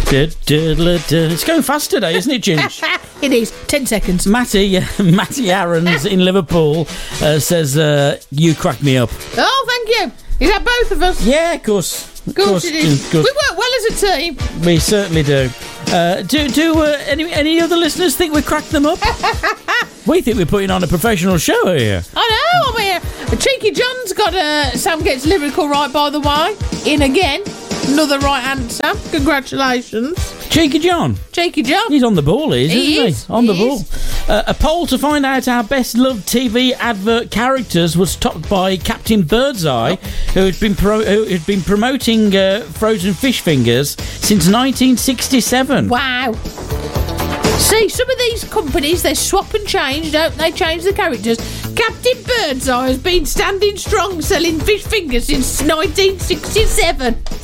It's going fast today, isn't it, Ginge? It is. 10 seconds. Matty Aarons in Liverpool says, you crack me up. Oh, thank you. Is that both of us? Yeah, of course. Of course it is. We work well as a team. We certainly do. Do any other listeners think we cracked them up? We think we're putting on a professional show here. I know. I mean, Cheeky John's got Sam Gets Lyrical right, by the way. In again. Another right answer. Congratulations. Cheeky John. Cheeky John. He's on the ball, isn't he? On the ball. Is. A poll to find out our best loved TV advert characters was topped by Captain Birdseye, who had been promoting frozen fish fingers since 1967. Wow. See, some of these companies, they swap and change, don't they? Change the characters. Captain Birdseye has been standing strong selling fish fingers since 1967.